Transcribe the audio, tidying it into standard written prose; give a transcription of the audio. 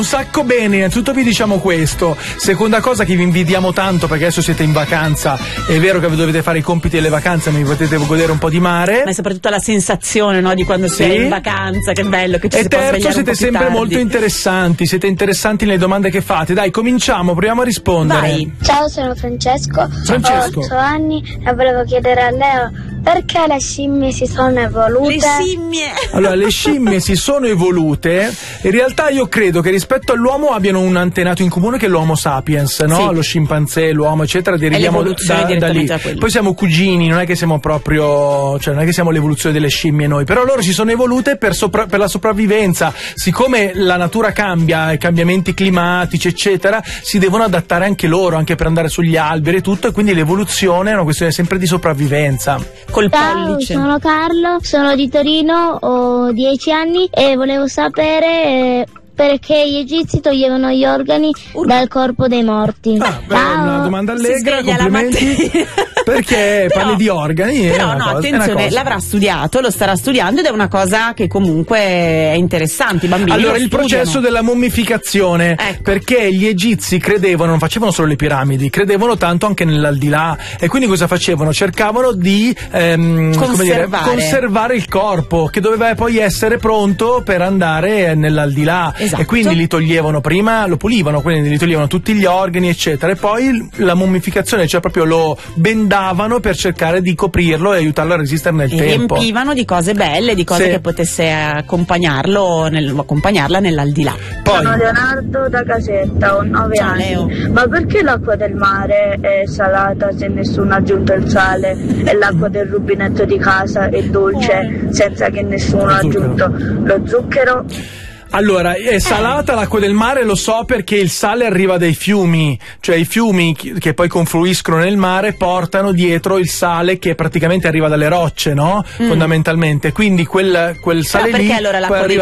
Un sacco bene, innanzitutto vi diciamo questo. Seconda cosa, che vi invidiamo tanto perché adesso siete in vacanza. È vero che dovete fare i compiti delle vacanze, ma vi potete godere un po' di mare. Ma soprattutto la sensazione, no, di quando si è in vacanza, che bello che ci si può svegliare un po' siete sempre più tardi. molto interessanti, siete interessanti nelle domande che fate. Dai, cominciamo, proviamo a rispondere. Vai. Ciao, sono Francesco, Francesco. ho 8 anni e volevo chiedere a Leo perché le scimmie si sono evolute. Le scimmie! Allora, le scimmie si sono evolute. In realtà io credo che rispetto all'uomo abbiano un antenato in comune, che è l'Homo sapiens, no? Sì. Lo scimpanzé, l'uomo, eccetera, deriviamo l'evoluzione da lì. direttamente da quello. Poi siamo cugini, non è che siamo proprio, cioè non è che siamo l'evoluzione delle scimmie noi, però loro si sono evolute per la sopravvivenza. Siccome la natura cambia, i cambiamenti climatici, eccetera, si devono adattare anche loro, anche per andare sugli alberi e tutto, e quindi l'evoluzione è una questione sempre di sopravvivenza. Col Ciao, pollice. sono Carlo, sono di Torino, ho 10 anni e volevo sapere perché gli egizi toglievano gli organi dal corpo dei morti. Una domanda allegra, Si sveglia la complimenti. mattina. Perché parli di organi? Però no, attenzione, l'avrà studiato, lo starà studiando ed è una cosa che comunque è interessante. I bambini Allora, lo il studiano. processo della mummificazione, Ecco. perché gli egizi credevano, non facevano solo le piramidi, credevano tanto anche nell'aldilà, e quindi cosa facevano? Cercavano di conservare il corpo, che doveva poi essere pronto per andare nell'aldilà. Esatto. E quindi li toglievano, prima lo pulivano, quindi li toglievano tutti gli organi, eccetera, e poi la mummificazione, cioè proprio lo bendavano per cercare di coprirlo e aiutarlo a resistere nel tempo. Riempivano di cose belle, di cose Sì. che potesse accompagnarla nell'aldilà. Poi, Sono Leonardo da Casetta, ho 9 Ciao, anni. Leo. Ma perché l'acqua del mare è salata se nessuno ha aggiunto il sale e l'acqua del rubinetto di casa è dolce senza che nessuno ha aggiunto lo zucchero? allora, è salata l'acqua del mare, lo so, perché il sale arriva dai fiumi, cioè i fiumi che poi confluiscono nel mare portano dietro il sale che praticamente arriva dalle rocce, no? Fondamentalmente, quindi quel sale lì perché allora l'acqua poi dei